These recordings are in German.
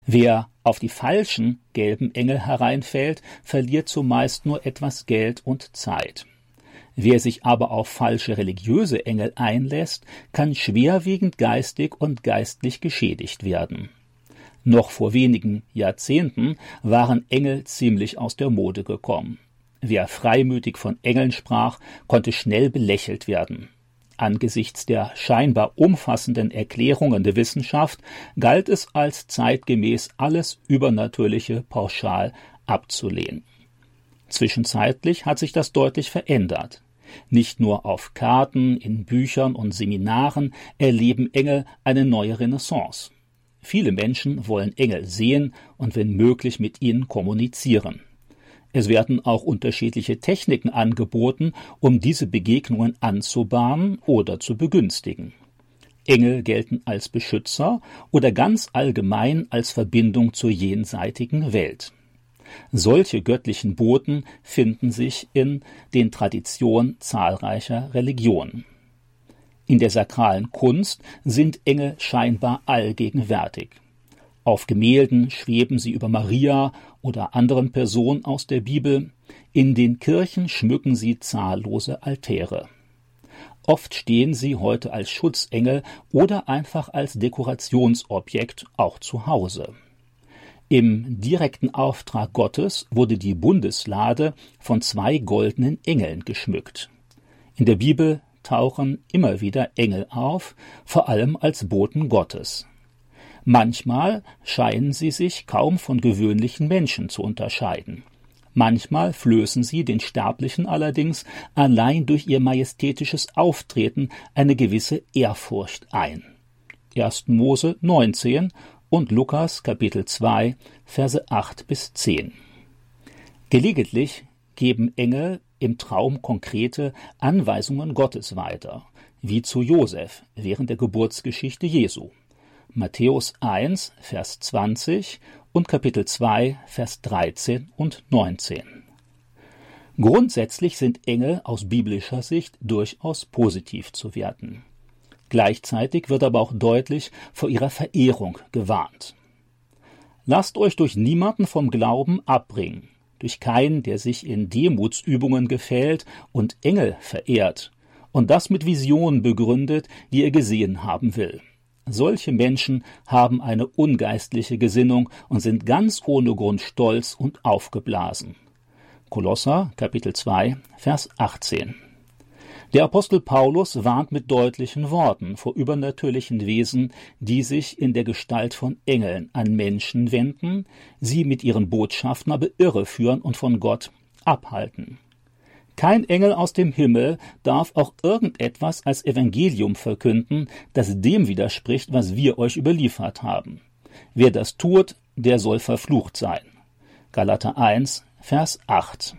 Wer auf die falschen gelben Engel hereinfällt, verliert zumeist nur etwas Geld und Zeit. Wer sich aber auf falsche religiöse Engel einlässt, kann schwerwiegend geistig und geistlich geschädigt werden. Noch vor wenigen Jahrzehnten waren Engel ziemlich aus der Mode gekommen. Wer freimütig von Engeln sprach, konnte schnell belächelt werden. Angesichts der scheinbar umfassenden Erklärungen der Wissenschaft galt es als zeitgemäß, alles Übernatürliche pauschal abzulehnen. Zwischenzeitlich hat sich das deutlich verändert. Nicht nur auf Karten, in Büchern und Seminaren erleben Engel eine neue Renaissance. Viele Menschen wollen Engel sehen und wenn möglich mit ihnen kommunizieren. Es werden auch unterschiedliche Techniken angeboten, um diese Begegnungen anzubahnen oder zu begünstigen. Engel gelten als Beschützer oder ganz allgemein als Verbindung zur jenseitigen Welt. Solche göttlichen Boten finden sich in den Traditionen zahlreicher Religionen. In der sakralen Kunst sind Engel scheinbar allgegenwärtig. Auf Gemälden schweben sie über Maria oder anderen Personen aus der Bibel. In den Kirchen schmücken sie zahllose Altäre. Oft stehen sie heute als Schutzengel oder einfach als Dekorationsobjekt auch zu Hause. Im direkten Auftrag Gottes wurde die Bundeslade von 2 goldenen Engeln geschmückt. In der Bibel tauchen immer wieder Engel auf, vor allem als Boten Gottes. Manchmal scheinen sie sich kaum von gewöhnlichen Menschen zu unterscheiden. Manchmal flößen sie den Sterblichen allerdings allein durch ihr majestätisches Auftreten eine gewisse Ehrfurcht ein. 1. Mose 19 und Lukas Kapitel 2, Verse 8 bis 10. Gelegentlich geben Engel im Traum konkrete Anweisungen Gottes weiter, wie zu Josef während der Geburtsgeschichte Jesu. Matthäus 1, Vers 20 und Kapitel 2, Vers 13 und 19. Grundsätzlich sind Engel aus biblischer Sicht durchaus positiv zu werten. Gleichzeitig wird aber auch deutlich vor ihrer Verehrung gewarnt. Lasst euch durch niemanden vom Glauben abbringen, durch keinen, der sich in Demutsübungen gefällt und Engel verehrt und das mit Visionen begründet, die er gesehen haben will. Solche Menschen haben eine ungeistliche Gesinnung und sind ganz ohne Grund stolz und aufgeblasen. Kolosser, Kapitel 2, Vers 18. Der Apostel Paulus warnt mit deutlichen Worten vor übernatürlichen Wesen, die sich in der Gestalt von Engeln an Menschen wenden, sie mit ihren Botschaften aber irreführen und von Gott abhalten. Kein Engel aus dem Himmel darf auch irgendetwas als Evangelium verkünden, das dem widerspricht, was wir euch überliefert haben. Wer das tut, der soll verflucht sein. Galater 1, Vers 8.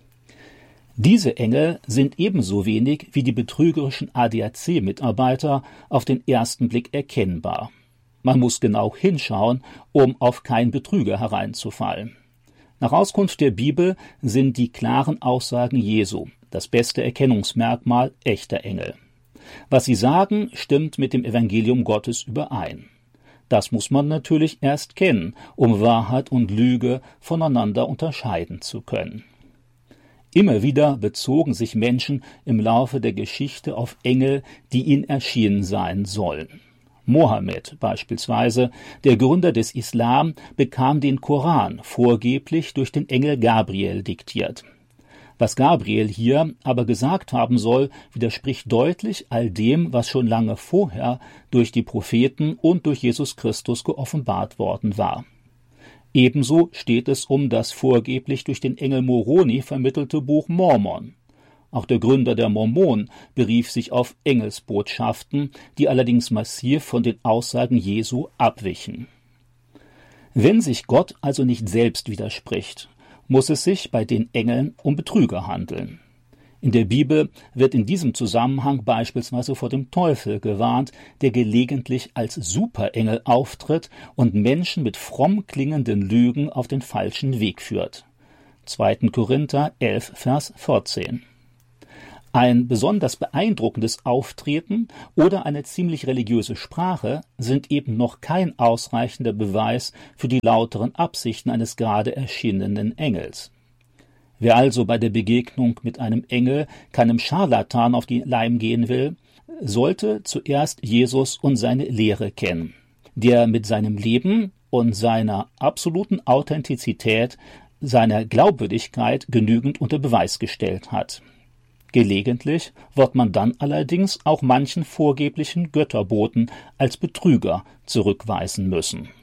Diese Engel sind ebenso wenig wie die betrügerischen ADAC-Mitarbeiter auf den ersten Blick erkennbar. Man muss genau hinschauen, um auf keinen Betrüger hereinzufallen. Nach Auskunft der Bibel sind die klaren Aussagen Jesu das beste Erkennungsmerkmal echter Engel. Was sie sagen, stimmt mit dem Evangelium Gottes überein. Das muss man natürlich erst kennen, um Wahrheit und Lüge voneinander unterscheiden zu können. Immer wieder bezogen sich Menschen im Laufe der Geschichte auf Engel, die ihnen erschienen sein sollen. Mohammed beispielsweise, der Gründer des Islam, bekam den Koran vorgeblich durch den Engel Gabriel diktiert. Was Gabriel hier aber gesagt haben soll, widerspricht deutlich all dem, was schon lange vorher durch die Propheten und durch Jesus Christus geoffenbart worden war. Ebenso steht es um das vorgeblich durch den Engel Moroni vermittelte Buch Mormon. Auch der Gründer der Mormonen berief sich auf Engelsbotschaften, die allerdings massiv von den Aussagen Jesu abwichen. Wenn sich Gott also nicht selbst widerspricht, muss es sich bei den Engeln um Betrüger handeln. In der Bibel wird in diesem Zusammenhang beispielsweise vor dem Teufel gewarnt, der gelegentlich als Superengel auftritt und Menschen mit fromm klingenden Lügen auf den falschen Weg führt. 2. Korinther 11, Vers 14. Ein besonders beeindruckendes Auftreten oder eine ziemlich religiöse Sprache sind eben noch kein ausreichender Beweis für die lauteren Absichten eines gerade erschienenen Engels. Wer also bei der Begegnung mit einem Engel keinem Scharlatan auf die Leim gehen will, sollte zuerst Jesus und seine Lehre kennen, der mit seinem Leben und seiner absoluten Authentizität, seiner Glaubwürdigkeit genügend unter Beweis gestellt hat. Gelegentlich wird man dann allerdings auch manchen vorgeblichen Götterboten als Betrüger zurückweisen müssen.